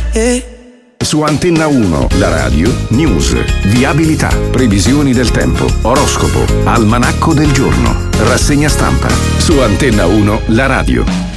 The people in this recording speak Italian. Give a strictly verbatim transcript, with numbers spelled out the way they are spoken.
eh. Su Antenna uno, la radio, news, viabilità, previsioni del tempo, oroscopo, almanacco del giorno, rassegna stampa. Su Antenna uno, la radio.